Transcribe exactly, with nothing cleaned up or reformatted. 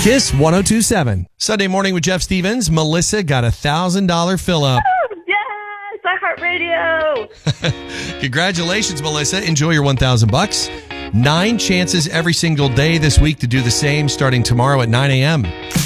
Kiss one oh two point seven. Sunday morning with Jeff Stevens. Melissa got a one thousand dollars fill up. Oh, yes, iHeartRadio. Congratulations, Melissa. Enjoy your one thousand bucks. Nine chances every single day this week to do the same starting tomorrow at nine a.m.